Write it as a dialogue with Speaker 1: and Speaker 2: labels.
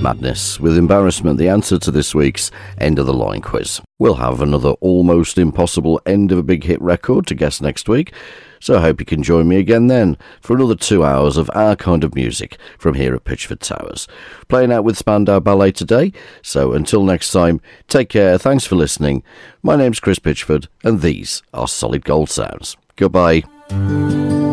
Speaker 1: Madness, with Embarrassment the answer to this week's End of the Line quiz. We'll have another almost impossible end of a big hit record to guess next week, so I hope you can join me again then for another 2 hours of our kind of music from here at Pitchford Towers. Playing out with Spandau Ballet today, so until next time, take care, thanks for listening. My name's Chris Pitchford, and these are Solid Gold Sounds. Goodbye.